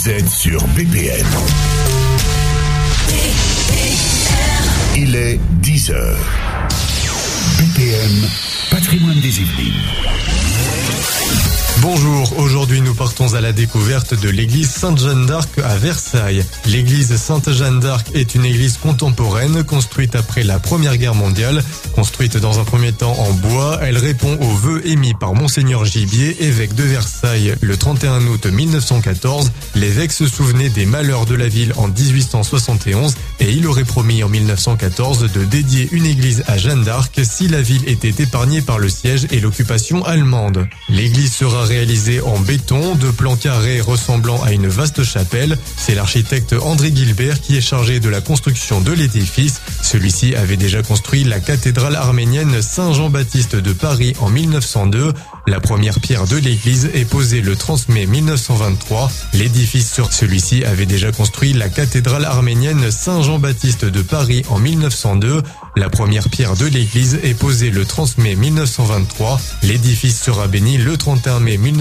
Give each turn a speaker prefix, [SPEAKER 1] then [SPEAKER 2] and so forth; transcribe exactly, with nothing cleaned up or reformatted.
[SPEAKER 1] Vous êtes sur B P M. Il est dix heures. B P M, patrimoine des Yvelines.
[SPEAKER 2] Bonjour, aujourd'hui nous partons à la découverte de l'église Sainte-Jeanne d'Arc à Versailles. L'église Sainte-Jeanne d'Arc est une église contemporaine construite après la Première Guerre mondiale. Construite dans un premier temps en bois, elle répond aux vœux émis par Monseigneur Gibier, évêque de Versailles, le trente et un août mille neuf cent quatorze. L'évêque se souvenait des malheurs de la ville en dix-huit cent soixante et onze et il aurait promis en mille neuf cent quatorze de dédier une église à Jeanne d'Arc si la ville était épargnée par le siège et l'occupation allemande. L'église sera réalisée en béton, de plans carrés ressemblant à une vaste chapelle. C'est l'architecte André Gilbert qui est chargé de la construction de l'édifice. Celui-ci avait déjà construit la cathédrale arménienne Saint-Jean-Baptiste de Paris en mille neuf cent deux. La première pierre de l'église est posée le trente mai mille neuf cent vingt-trois. L'édifice sur celui-ci avait déjà construit la cathédrale arménienne Saint-Jean-Baptiste de Paris en mille neuf cent deux. La première pierre de l'église est posée le trente mai mille neuf cent vingt-trois. L'édifice sera béni le trente et un mai mille neuf cent vingt-trois.